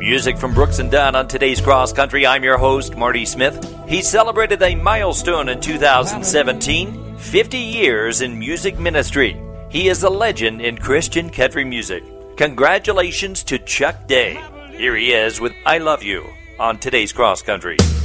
Music from Brooks and Dunn on today's Cross Country. I'm your host, Marty Smith. He celebrated a milestone in 2017, 50 years in music ministry. He is a legend in Christian country music. Congratulations to Chuck Day. Here he is with I Love You on today's Cross Country.